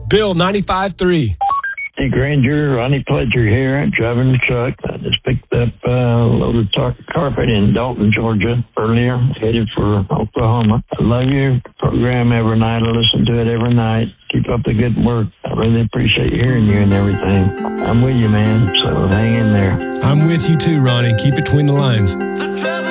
Bill 95.3. Hey, Granger, Ronnie Pledger here, driving the truck. I just picked up a load of carpet in Dalton, Georgia earlier, headed for Oklahoma. I love your program every night. I listen to it every night. Keep up the good work. I really appreciate hearing you and everything. I'm with you, man, so hang in there. I'm with you too, Ronnie. Keep it between the lines.